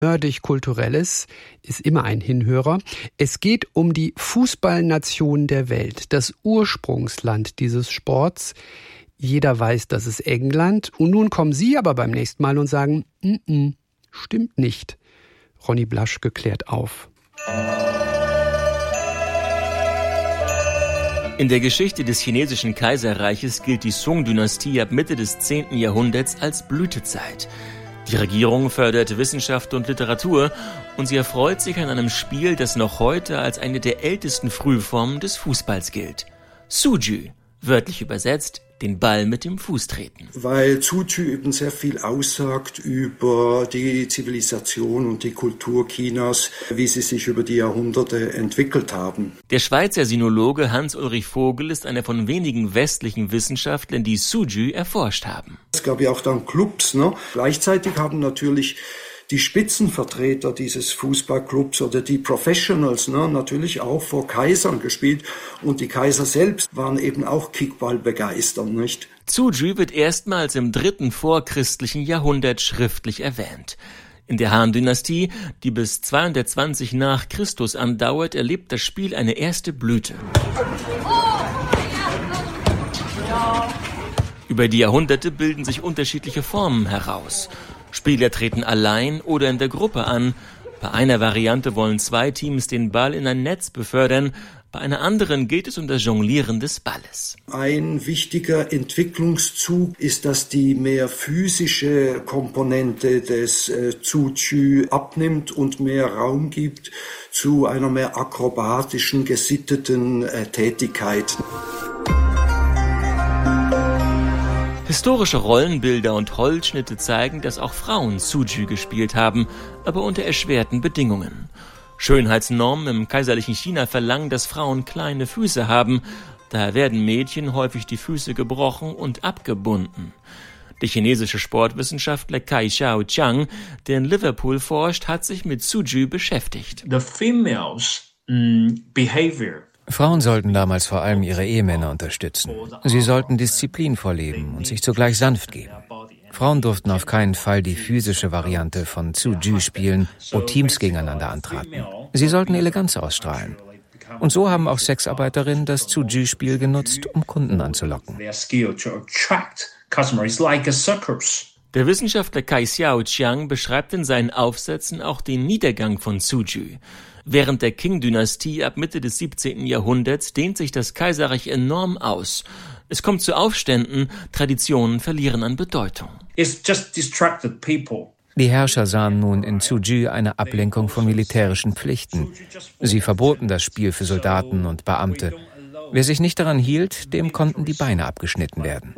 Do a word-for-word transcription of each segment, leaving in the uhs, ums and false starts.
Nerdig-Kulturelles ist immer ein Hinhörer. Es geht um die Fußballnation der Welt, das Ursprungsland dieses Sports. Jeder weiß, das ist England. Und nun kommen Sie aber beim nächsten Mal und sagen, N-n, stimmt nicht. Ronny Blaschke klärt auf. In der Geschichte des chinesischen Kaiserreiches gilt die Song-Dynastie ab Mitte des zehnten Jahrhunderts als Blütezeit. Die Regierung fördert Wissenschaft und Literatur und sie erfreut sich an einem Spiel, das noch heute als eine der ältesten Frühformen des Fußballs gilt. Suzhu, wörtlich übersetzt, den Ball mit dem Fuß treten. Weil Suzhu eben sehr viel aussagt über die Zivilisation und die Kultur Chinas, wie sie sich über die Jahrhunderte entwickelt haben. Der Schweizer Sinologe Hans-Ulrich Vogel ist einer von wenigen westlichen Wissenschaftlern, die Suzhu erforscht haben. Es gab ja auch dann Clubs, ne? Gleichzeitig haben natürlich die Spitzenvertreter dieses Fußballclubs oder die Professionals ne, natürlich auch vor Kaisern gespielt. Und die Kaiser selbst waren eben auch Kickball begeistert, nicht? Suzhu wird erstmals im dritten vorchristlichen Jahrhundert schriftlich erwähnt. In der Han-Dynastie, die bis zweihundertzwanzig nach Christus andauert, erlebt das Spiel eine erste Blüte. Über die Jahrhunderte bilden sich unterschiedliche Formen heraus. Spieler treten allein oder in der Gruppe an. Bei einer Variante wollen zwei Teams den Ball in ein Netz befördern. Bei einer anderen geht es um das Jonglieren des Balles. Ein wichtiger Entwicklungszug ist, dass die mehr physische Komponente des äh, Suzhu abnimmt und mehr Raum gibt zu einer mehr akrobatischen, gesitteten äh, Tätigkeit. Historische Rollenbilder und Holzschnitte zeigen, dass auch Frauen Suzhu gespielt haben, aber unter erschwerten Bedingungen. Schönheitsnormen im kaiserlichen China verlangen, dass Frauen kleine Füße haben. Daher werden Mädchen häufig die Füße gebrochen und abgebunden. Der chinesische Sportwissenschaftler Kai Xiaoqiang, der in Liverpool forscht, hat sich mit Suzhu beschäftigt. The females mm, behavior Frauen sollten damals vor allem ihre Ehemänner unterstützen. Sie sollten Disziplin vorleben und sich zugleich sanft geben. Frauen durften auf keinen Fall die physische Variante von Suzhu spielen, wo Teams gegeneinander antraten. Sie sollten Eleganz ausstrahlen. Und so haben auch Sexarbeiterinnen das Suzhu-Spiel genutzt, um Kunden anzulocken. Der Wissenschaftler Kai Xiaoqiang beschreibt in seinen Aufsätzen auch den Niedergang von Suzhu. Während der Qing-Dynastie ab Mitte des siebzehnten Jahrhunderts dehnt sich das Kaiserreich enorm aus. Es kommt zu Aufständen, Traditionen verlieren an Bedeutung. It's just distracted people. Die Herrscher sahen nun in Suzhu eine Ablenkung von militärischen Pflichten. Sie verboten das Spiel für Soldaten und Beamte. Wer sich nicht daran hielt, dem konnten die Beine abgeschnitten werden.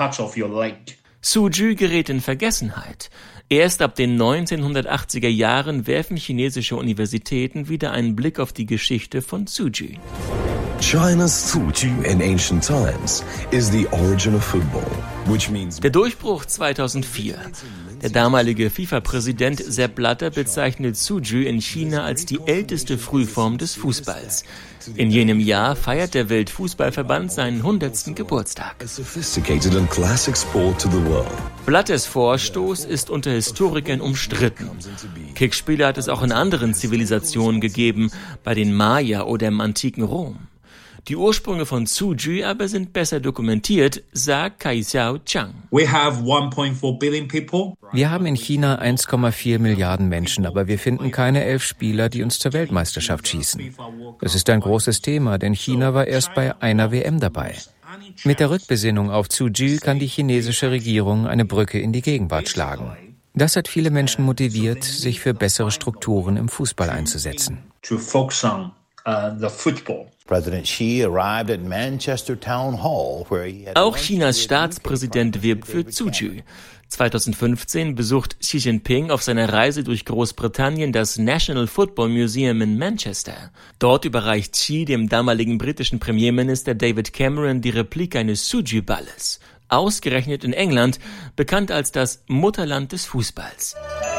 Suzhu gerät in Vergessenheit. Erst ab den neunzehnhundertachtziger Jahren werfen chinesische Universitäten wieder einen Blick auf die Geschichte von Suzhu. China's Suzhu in ancient times is the origin of football, which means Der Durchbruch zweitausendvier. Der damalige FIFA-Präsident Sepp Blatter bezeichnet Suzhu in China als die älteste Frühform des Fußballs. In jenem Jahr feiert der Weltfußballverband seinen hundertsten Geburtstag. a sophisticated and classic sport to the world. Blatters Vorstoß ist unter Historikern umstritten. Kickspiele hat es auch in anderen Zivilisationen gegeben, bei den Maya oder im antiken Rom. Die Ursprünge von Suzhu aber sind besser dokumentiert, sagt Kai Xiaoqiang. We have one point four billion people. Wir haben in China eins Komma vier Milliarden Menschen, aber wir finden keine elf Spieler, die uns zur Weltmeisterschaft schießen. Das ist ein großes Thema, denn China war erst bei einer W M dabei. Mit der Rückbesinnung auf Suzhu kann die chinesische Regierung eine Brücke in die Gegenwart schlagen. Das hat viele Menschen motiviert, sich für bessere Strukturen im Fußball einzusetzen. To focus on uh, the football. President Xi arrived at Manchester Town Hall, where he had Auch Chinas Staatspräsident wirbt für Suzhu. zweitausendfünfzehn besucht Xi Jinping auf seiner Reise durch Großbritannien das National Football Museum in Manchester. Dort überreicht Xi dem damaligen britischen Premierminister David Cameron die Replik eines Suzhu-Balles. Ausgerechnet in England, bekannt als das Mutterland des Fußballs.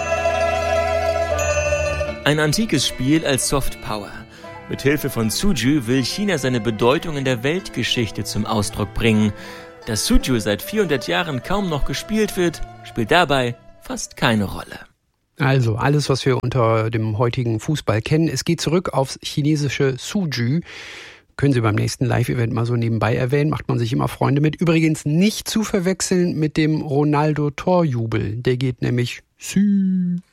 Ein antikes Spiel als Soft Power. Mit Hilfe von Suzhu will China seine Bedeutung in der Weltgeschichte zum Ausdruck bringen. Dass Suzhu seit vierhundert Jahren kaum noch gespielt wird, spielt dabei fast keine Rolle. Also alles, was wir unter dem heutigen Fußball kennen. Es geht zurück aufs chinesische Suzhou. Können Sie beim nächsten Live-Event mal so nebenbei erwähnen, macht man sich immer Freunde mit. Übrigens nicht zu verwechseln mit dem Ronaldo-Torjubel. Der geht nämlich Sü.